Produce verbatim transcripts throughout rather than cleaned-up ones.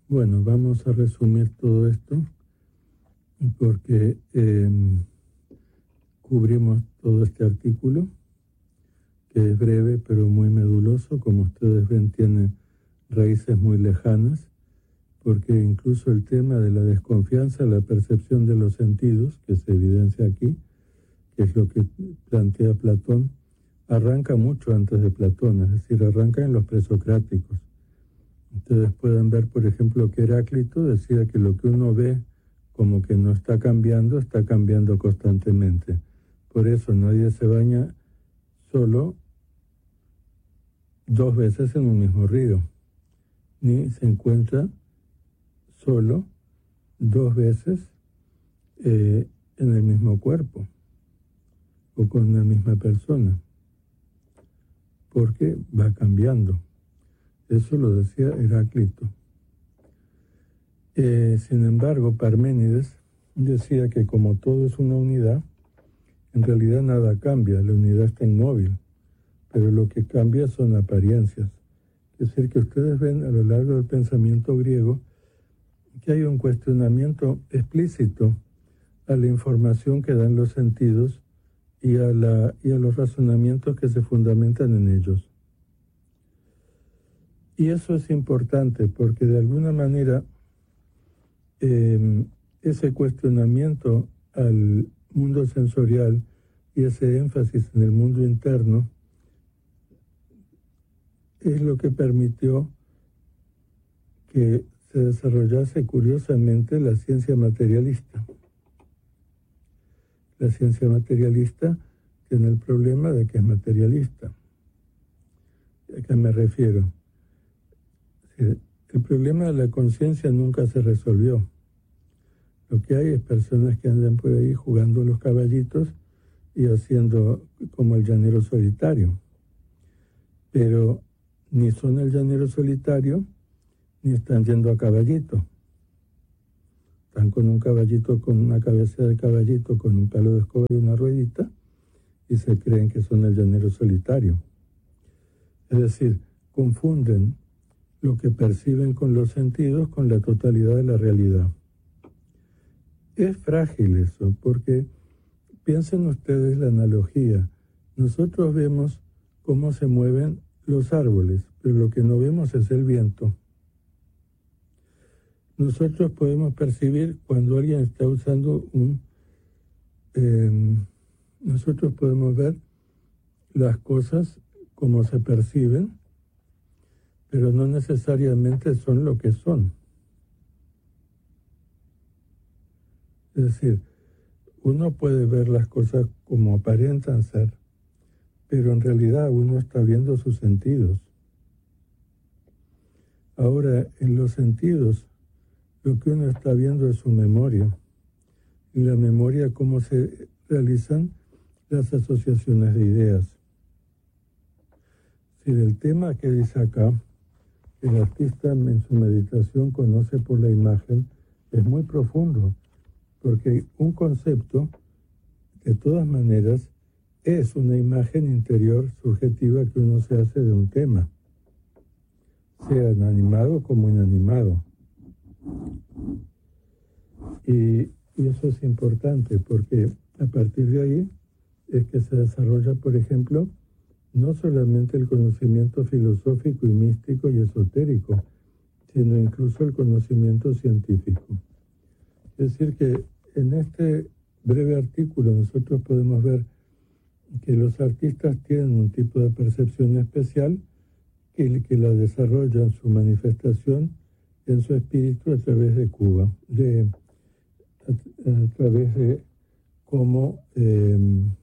Bueno, vamos a resumir todo esto porque eh, cubrimos todo este artículo, que es breve pero muy meduloso. Como ustedes ven, tiene raíces muy lejanas, porque incluso el tema de la desconfianza, la percepción de los sentidos, que se evidencia aquí, que es lo que plantea Platón, arranca mucho antes de Platón, es decir, arranca en los presocráticos. Ustedes pueden ver, por ejemplo, que Heráclito decía que lo que uno ve como que no está cambiando, está cambiando constantemente. Por eso nadie se baña solo dos veces en un mismo río, ni se encuentra solo dos veces eh, en el mismo cuerpo o con una misma persona, porque va cambiando. Eso lo decía Heráclito. Eh, sin embargo, Parménides decía que como todo es una unidad, en realidad nada cambia, la unidad está inmóvil, pero lo que cambia son apariencias. Es decir, que ustedes ven a lo largo del pensamiento griego que hay un cuestionamiento explícito a la información que dan los sentidos y a, la, y a los razonamientos que se fundamentan en ellos. Y eso es importante porque de alguna manera eh, ese cuestionamiento al mundo sensorial y ese énfasis en el mundo interno es lo que permitió que se desarrollase curiosamente la ciencia materialista. La ciencia materialista tiene el problema de que es materialista. ¿A qué me refiero? El problema de la conciencia nunca se resolvió. Lo que hay es personas que andan por ahí jugando los caballitos y haciendo como el llanero solitario. Pero ni son el llanero solitario, ni están yendo a caballito. Están con un caballito, con una cabeza de caballito, con un palo de escoba y una ruedita, y se creen que son el llanero solitario. Es decir, confunden lo que perciben con los sentidos con la totalidad de la realidad. Es frágil eso, porque piensen ustedes la analogía. Nosotros vemos cómo se mueven los árboles, pero lo que no vemos es el viento. Nosotros podemos percibir cuando alguien está usando un... Eh, nosotros podemos ver las cosas como se perciben, pero no necesariamente son lo que son. Es decir, uno puede ver las cosas como aparentan ser, pero en realidad uno está viendo sus sentidos. Ahora, en los sentidos, lo que uno está viendo es su memoria. Y la memoria, cómo se realizan las asociaciones de ideas. Si del tema que dice acá, el artista en su meditación conoce por la imagen, es muy profundo, porque un concepto, de todas maneras, es una imagen interior subjetiva que uno se hace de un tema, sea animado como inanimado. Y, y eso es importante, porque a partir de ahí es que se desarrolla, por ejemplo, no solamente el conocimiento filosófico y místico y esotérico, sino incluso el conocimiento científico. Es decir, que en este breve artículo nosotros podemos ver que los artistas tienen un tipo de percepción especial que, que la desarrollan su manifestación en su espíritu a través de Cuba, de, a, a través de cómo, eh,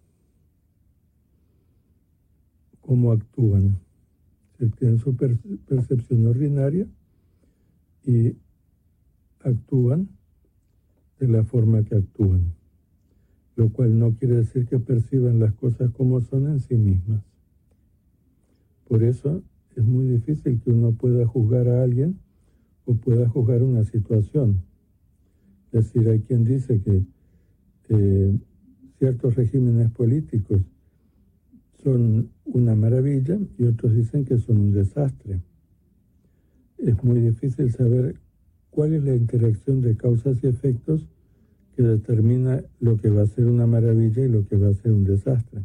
cómo actúan. Tienen su per, percepción ordinaria y actúan de la forma que actúan, lo cual no quiere decir que perciban las cosas como son en sí mismas. Por eso es muy difícil que uno pueda juzgar a alguien o pueda juzgar una situación. Es decir, hay quien dice que eh, ciertos regímenes políticos son una maravilla y otros dicen que son un desastre. Es muy difícil saber cuál es la interacción de causas y efectos que determina lo que va a ser una maravilla y lo que va a ser un desastre.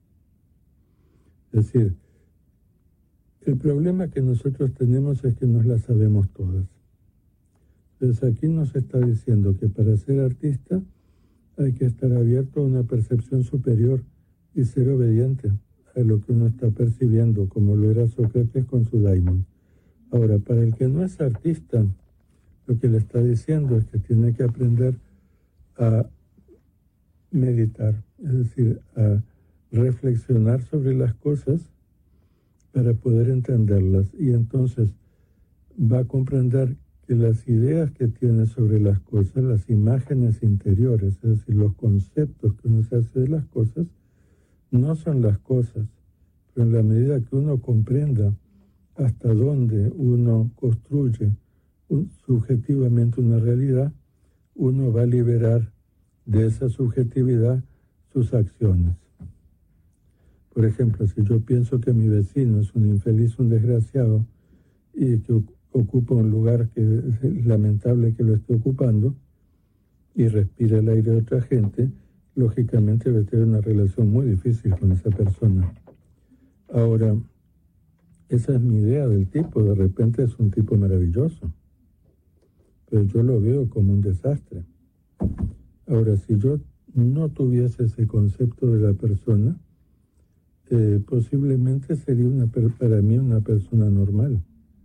Es decir, el problema que nosotros tenemos es que no las sabemos todas. Entonces aquí nos está diciendo que para ser artista hay que estar abierto a una percepción superior y ser obediente a lo que uno está percibiendo, como lo era Sócrates con su daimon. Ahora, para el que no es artista, lo que le está diciendo es que tiene que aprender a meditar, es decir, a reflexionar sobre las cosas para poder entenderlas. Y entonces va a comprender que las ideas que tiene sobre las cosas, las imágenes interiores, es decir, los conceptos que uno se hace de las cosas, no son las cosas, pero en la medida que uno comprenda hasta dónde uno construye un, subjetivamente una realidad, uno va a liberar de esa subjetividad sus acciones. Por ejemplo, si yo pienso que mi vecino es un infeliz, un desgraciado, y que ocupa un lugar que es lamentable que lo esté ocupando, y respira el aire de otra gente, lógicamente va a tener una relación muy difícil con esa persona. Ahora, esa es mi idea del tipo, de repente es un tipo maravilloso, pero yo lo veo como un desastre. Ahora, si yo no tuviese ese concepto de la persona, eh, posiblemente sería una, para mí una persona normal.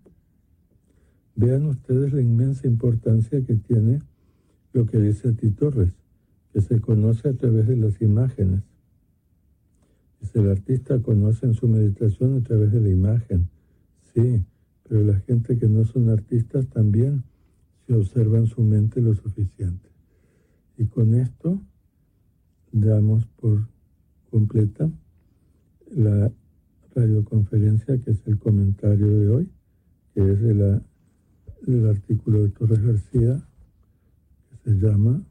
Vean ustedes la inmensa importancia que tiene lo que dice T. Torres, que se conoce a través de las imágenes. Dice, el artista conoce en su meditación a través de la imagen. Sí, pero la gente que no son artistas también se observan su mente lo suficiente. Y con esto damos por completa la radioconferencia, que es el comentario de hoy, que es de la, del artículo de Torres García, que se llama